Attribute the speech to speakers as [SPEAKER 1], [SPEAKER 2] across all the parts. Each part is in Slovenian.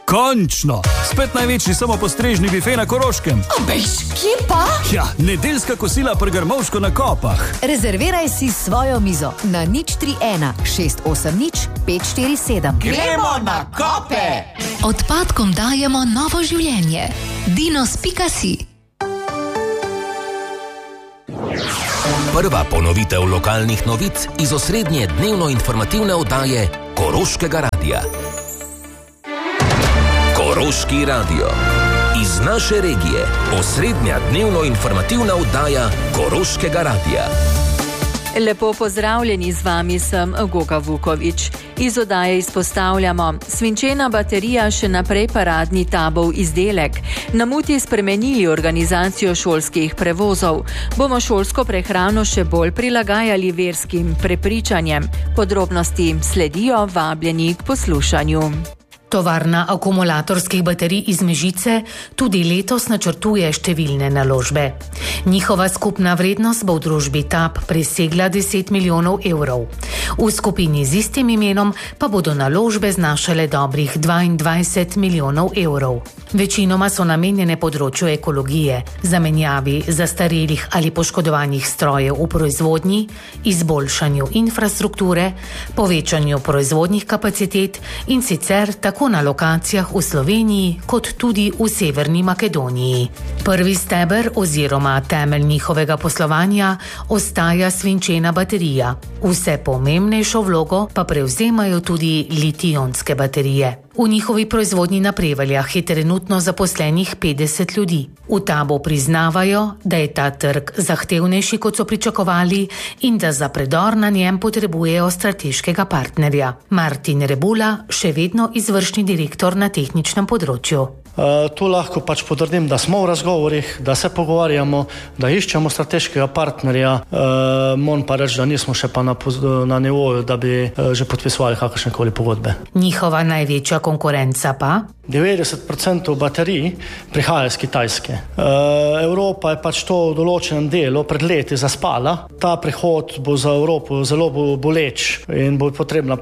[SPEAKER 1] Končno! Spet največji samopostrežni bife na Koroškem.
[SPEAKER 2] Bež, kje pa?
[SPEAKER 1] Ja, nedeljska kosila pri Grmovšku na Kopah.
[SPEAKER 2] Rezerviraj si svojo mizo na 031 680 547.
[SPEAKER 3] Gremo na Kope!
[SPEAKER 4] Odpadkom dajemo novo življenje. Dinos.si.
[SPEAKER 5] Prva ponovitev lokalnih novic iz osrednje dnevno-informativne oddaje Koroškega radia. Koroški radio. Iz naše regije. Osrednja dnevno-informativna oddaja Koroškega radia.
[SPEAKER 6] Lepo pozdravljeni, z vami sem Goga Vuković. Iz oddaje izpostavljamo: svinčena baterija še naprej paradni tabov izdelek. Na Muti spremenili organizacijo šolskih prevozov. Bomo šolsko prehrano še bolj prilagajali verskim prepričanjem. Podrobnosti sledijo, vabljeni k poslušanju.
[SPEAKER 7] Tovarna akumulatorskih baterij iz Mežice tudi letos načrtuje številne naložbe. Njihova skupna vrednost bo v družbi TAP presegla 10 milijonov evrov. V skupini z istim imenom pa bodo naložbe znašale dobrih 22 milijonov evrov. Večinoma so namenjene področju ekologije, zamenjavi zastarelih ali poškodovanih strojev v proizvodnji, izboljšanju infrastrukture, povečanju proizvodnih kapacitet in sicer tako na lokacijah v Sloveniji kot tudi v Severni Makedoniji. Prvi steber oziroma temelj njihovega poslovanja ostaja svinčena baterija. Vse pomembnejšo vlogo pa prevzemajo tudi litij-ionske baterije. V njihovi proizvodnji na Prevaljah je trenutno zaposlenih 50 ljudi. V TABu priznavajo, da je ta trg zahtevnejši, kot so pričakovali, in da za predor na njem potrebujejo strateškega partnerja. Martin Rebula, še vedno izvršni direktor na tehničnem področju.
[SPEAKER 8] Tu lahko potrdim, da smo v razgovorih, da se pogovarjamo, da iščemo strateškega partnerja. Moram pa reči, da nismo še pa na nivoju, da bi že podpisovali kakršnekoli pogodbe.
[SPEAKER 7] Njihova največja konkurenca pa?
[SPEAKER 8] 90% baterij prihaja iz Kitajske. Evropa je to v določenem delu pred leti zaspala. Ta prihod bo za Evropo zelo boleč in bo potrebna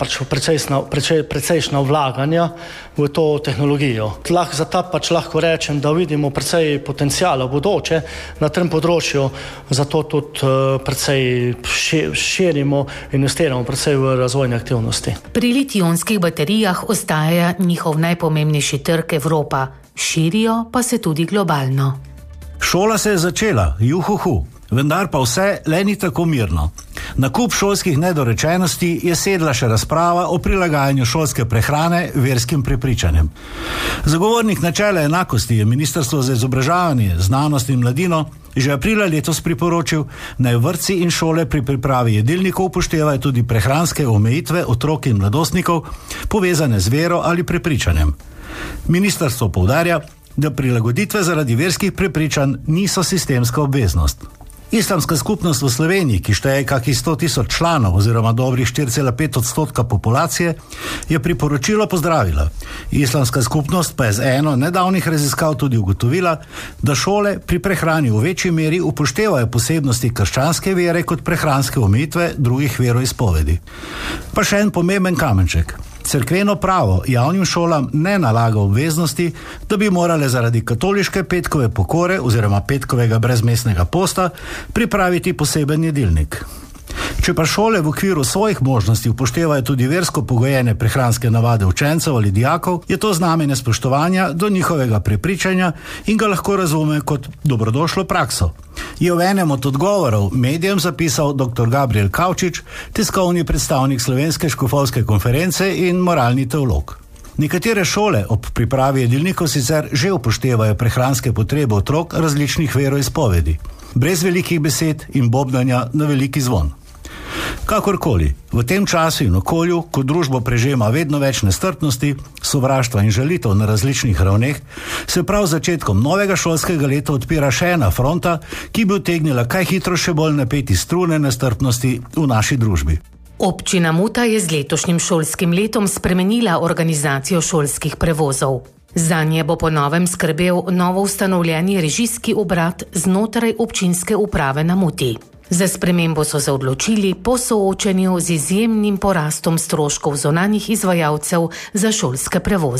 [SPEAKER 8] precejšnja vlaganja v to tehnologijo. Zato lahko rečem, da vidimo precej potencijala v bodoče na tem področju, zato tudi precej širimo, investiramo precej v razvojne aktivnosti.
[SPEAKER 7] Pri litij-ionskih baterijah ostaja njihov najpomembnejši trg Evropa, širijo pa se tudi globalno.
[SPEAKER 9] Šola se je začela, juhuhu, vendar pa vse le ni tako mirno. Na kup šolskih nedorečenosti je sedla še razprava o prilagajanju šolske prehrane verskim prepričanjem. Zagovornik načela enakosti je Ministrstvo za izobraževanje, znanost in mladino že aprila letos priporočil, naj vrtci in šole pri pripravi jedilnikov upoštevajo tudi prehranske omejitve otrok in mladostnikov, povezane z vero ali prepričanjem. Ministrstvo poudarja, da prilagoditve zaradi verskih prepričanj niso sistemska obveznost. Islamska skupnost v Sloveniji, ki šteje kakih 100 000 članov oziroma dobrih 4,5% populacije, je priporočilo pozdravila. Islamska skupnost pa je z eno nedavnih raziskav tudi ugotovila, da šole pri prehrani v večji meri upoštevajo posebnosti krščanske vere kot prehranske omejitve drugih veroizpovedi. Pa še en pomemben kamenček. Cerkveno pravo javnim šolam ne nalaga obveznosti, da bi morale zaradi katoliške petkove pokore oziroma petkovega brezmesnega posta pripraviti poseben jedilnik. Če pa šole v okviru svojih možnosti upoštevajo tudi versko pogojene prehranske navade učencev ali dijakov, je to znamenje spoštovanja do njihovega prepričanja in ga lahko razume kot dobrodošlo prakso. Je v enem od odgovorov medijem zapisal dr. Gabriel Kavčič, tiskovni predstavnik Slovenske škofovske konference in moralni teolog. Nekatere šole ob pripravi jedilnikov sicer že upoštevajo prehranske potrebe otrok različnih veroizpovedi, brez velikih besed in bobnanja na veliki zvon. Kakorkoli, v tem času in okolju, ko družbo prežema vedno več nestrpnosti, sovraštva in žalitev na različnih ravneh, se prav z začetkom novega šolskega leta odpira še ena fronta, ki bi utegnila kaj hitro še bolj napeti strune nestrpnosti v naši družbi.
[SPEAKER 7] Občina Muta je z letošnjim šolskim letom spremenila organizacijo šolskih prevozov. Zanje bo po novem skrbel novo ustanovljeni režijski obrat znotraj občinske uprave na Muti. Za spremembo so se odločili po soočenju z izjemnim porastom stroškov zunanjih izvajalcev za šolske prevoze.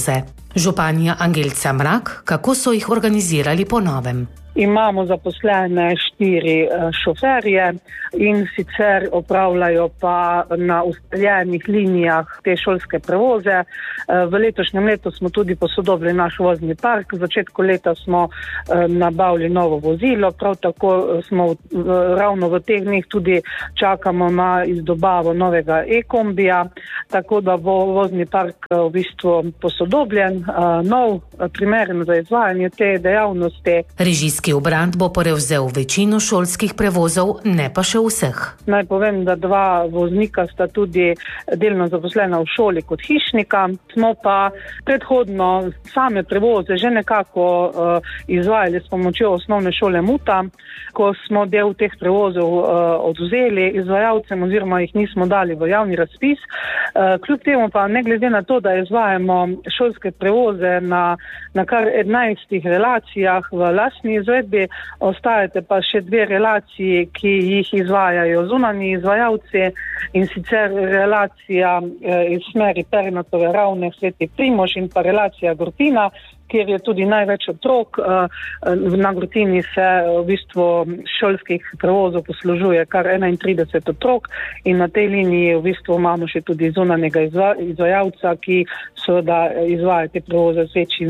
[SPEAKER 7] Županja Angelca Mrak, kako so jih organizirali po novem.
[SPEAKER 10] Imamo zaposlene 4 šoferje in sicer opravljajo pa na ustaljenih linijah te šolske prevoze. V letošnjem letu smo tudi posodobili naš vozni park. V začetku leta smo nabavili novo vozilo, prav tako smo ravno v teh dneh tudi čakamo na izdobavo novega e-kombija, tako da bo vozni park v bistvu posodobljen, nov, primeren za izvajanje te dejavnosti.
[SPEAKER 7] Režijski obrant bo prevzel večino šolskih prevozov, ne pa še vseh.
[SPEAKER 10] Naj povem, da 2 voznika sta tudi delno zaposlena v šoli kot hišnika. Smo pa predhodno same prevoze že nekako izvajali s pomočjo osnovne šole Muta, ko smo del teh prevozov odvzeli izvajalcem oziroma jih nismo dali v javni razpis. Kljub temu pa ne glede na to, da izvajamo šolske prevoze na kar 11 relacijah v lastni izvedbi, ostajate pa še 2 relaciji, ki jih izvajajo zunanji izvajalci, in sicer relacija iz smeri Pernatove Ravne, Sveti Primož in pa relacija Gortina, kjer je tudi največ otrok. Na Gortini se v bistvu šolskih prevozov poslužuje kar 31 otrok in na tej liniji v bistvu imamo še tudi zunanjega izvajalca, ki seveda izvaja te prevoze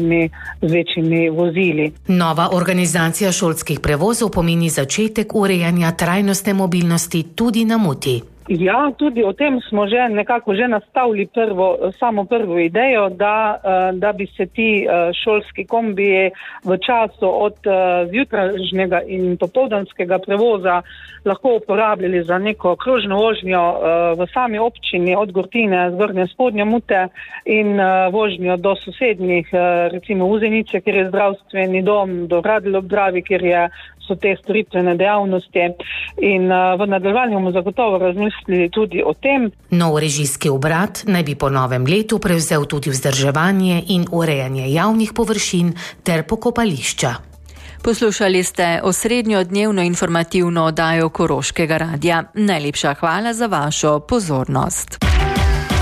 [SPEAKER 10] z večjimi vozili.
[SPEAKER 7] Nova organizacija šolskih prevozov pomeni začetek urejanja trajnostne mobilnosti tudi na Muti.
[SPEAKER 10] Ja, tudi o tem smo nekako nastavili samo prvo idejo, da bi se ti šolski kombiji v času od zjutrajšnjega in popoldanskega prevoza lahko uporabljali za neko krožno vožnjo v sami občini od Gortine, Zgornje Spodnje Mute in vožnjo do sosednjih, recimo Uzenice, kjer je zdravstveni dom, do Radlje ob Dravi, kjer so te storitvene dejavnosti, in v nadaljevanju bomo zagotovo razmislili tudi o tem.
[SPEAKER 7] Nov režijski obrat naj bi po novem letu prevzel tudi vzdrževanje in urejanje javnih površin ter pokopališča.
[SPEAKER 6] Poslušali ste osrednjo dnevno informativno oddajo Koroškega radia. Najlepša hvala za vašo pozornost.